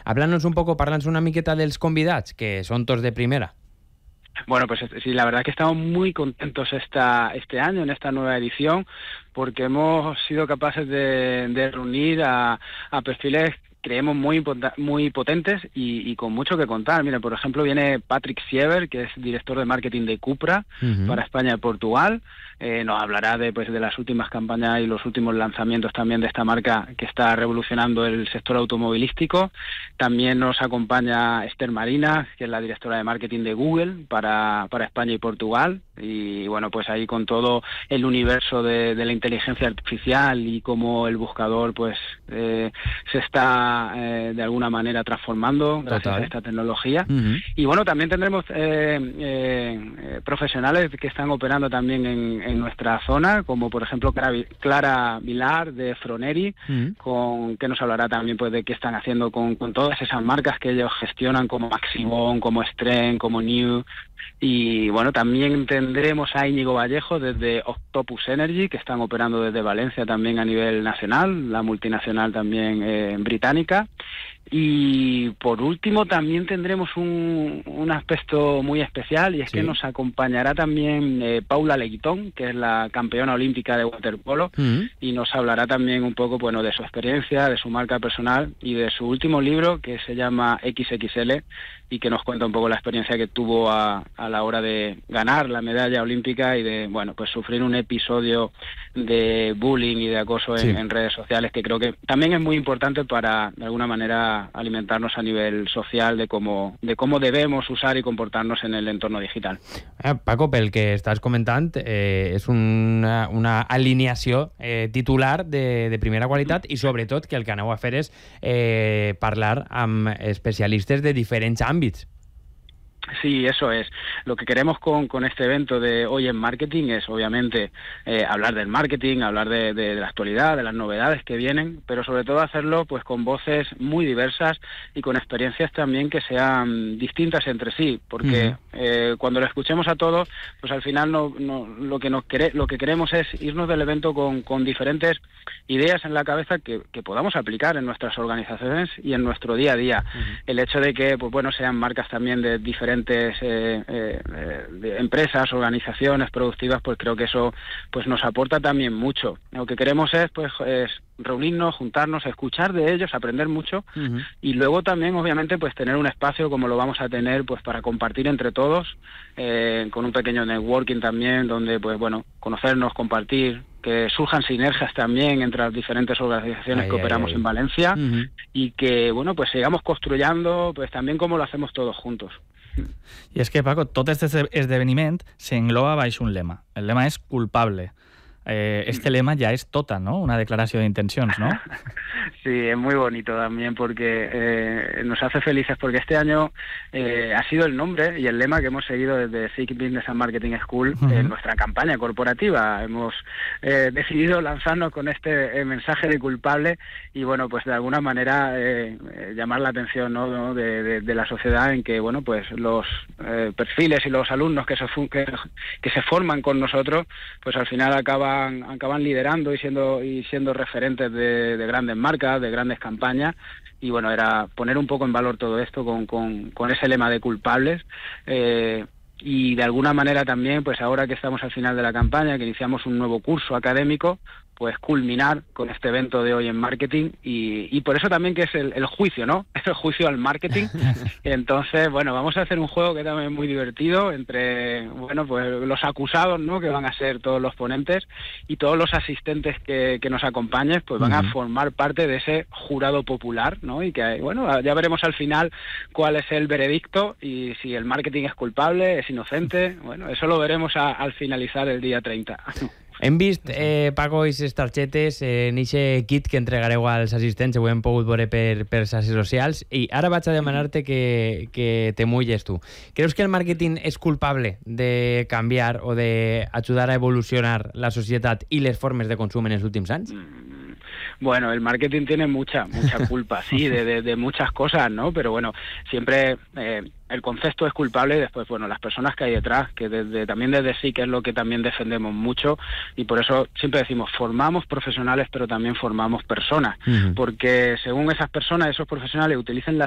Háblanos un poco, parla'ns una miqueta dels convidats, que són tots de primera. Bueno, pues sí, la verdad que estamos muy contentos este año, en esta nueva edición, porque hemos sido capaces de reunir a perfiles, creemos, muy potentes y con mucho que contar. Mira, por ejemplo, viene Patrick Siever, que es director de marketing de Cupra para España y Portugal. Nos hablará de las últimas campañas y los últimos lanzamientos también de esta marca que está revolucionando el sector automovilístico. También nos acompaña Esther Marina, que es la directora de marketing de Google para España y Portugal. Y bueno, pues ahí con todo el universo de la inteligencia artificial y cómo el buscador se está de alguna manera transformando gracias a esta tecnología. Y bueno, también tendremos profesionales que están operando también en nuestra zona, como por ejemplo Clara Vilar de Froneri, que nos hablará también de qué están haciendo con todas esas marcas que ellos gestionan, como Maximon, como Stren, como New. Y bueno, también tendremos a Íñigo Vallejo desde Octopus Energy, que están operando desde Valencia también a nivel nacional, la multinacional también británica. Y por último también tendremos un aspecto muy especial, y es que nos acompañará también Paula Leguitón, que es la campeona olímpica de waterpolo, y nos hablará también un poco de su experiencia, de su marca personal y de su último libro, que se llama XXL, y que nos cuenta un poco la experiencia que tuvo a la hora de ganar la medalla olímpica y de sufrir un episodio de bullying y de acoso en redes sociales, que creo que también es muy importante para, de alguna manera, alimentarnos a nivel social de cómo debemos usar i comportar-nos en el entorno digital. Paco, pel que estàs comentant, és una alineació titular de primera qualitat, i sobretot que el que aneu a fer és parlar amb especialistes de diferents àmbits. Sí, eso es. Lo que queremos con este evento de Hoy en Marketing es, obviamente, hablar del marketing, hablar de la actualidad, de las novedades que vienen, pero sobre todo hacerlo con voces muy diversas y con experiencias también que sean distintas entre sí, porque cuando lo escuchemos a todos, al final lo que queremos es irnos del evento con diferentes ideas en la cabeza que podamos aplicar en nuestras organizaciones y en nuestro día a día. El hecho de que sean marcas también de diferentes de empresas, organizaciones productivas, creo que eso nos aporta también mucho. Lo que queremos es reunirnos, juntarnos, escuchar de ellos, aprender mucho, y luego también obviamente tener un espacio como lo vamos a tener para compartir entre todos, con un pequeño networking también, donde conocernos, compartir, que surjan sinergias también entre las diferentes organizaciones que operamos en Valencia, y que sigamos construyendo también como lo hacemos todos juntos. I és que, Paco, tot aquest esdeveniment s'engloba baix un lema. El lema és culpable. Este lema ya es tota, ¿no? Una declaración de intenciones, ¿no? Sí, es muy bonito también porque nos hace felices, porque este año ha sido el nombre y el lema que hemos seguido desde SIC Business and Marketing School en nuestra campaña corporativa. Hemos decidido lanzarnos con este mensaje de culpable y, de alguna manera llamar la atención, ¿no? de la sociedad en que, los perfiles y los alumnos que se forman con nosotros, al final acaban liderando y siendo referentes de grandes marcas, de grandes campañas, y era poner un poco en valor todo esto con ese lema de culpables, y de alguna manera también, ahora que estamos al final de la campaña, que iniciamos un nuevo curso académico, culminar con este evento de Hoy en Marketing, y por eso también que es el juicio, ¿no? Es el juicio al marketing. Entonces, vamos a hacer un juego que también es muy divertido entre, los acusados, ¿no? Que van a ser todos los ponentes, y todos los asistentes que nos acompañen, van a formar parte de ese jurado popular, ¿no? Y que, ya veremos al final cuál es el veredicto y si el marketing es culpable, es inocente. Eso lo veremos al finalizar el día 30. Hem vist, Paco, aquestes targetes en aquest kit que entregareu als assistents, ho hem pogut veure per les xarxes socials, i ara vaig a demanar-te que te mulles tu. Creus que el màrqueting és culpable de canviar o d'ajudar a evolucionar la societat i les formes de consum en els últims anys? Bueno, el marketing tiene mucha culpa, sí, de muchas cosas, ¿no? Pero siempre el concepto es culpable, y después, las personas que hay detrás, que también desde sí, que es lo que también defendemos mucho, y por eso siempre decimos, formamos profesionales, pero también formamos personas, porque según esas personas, esos profesionales utilicen las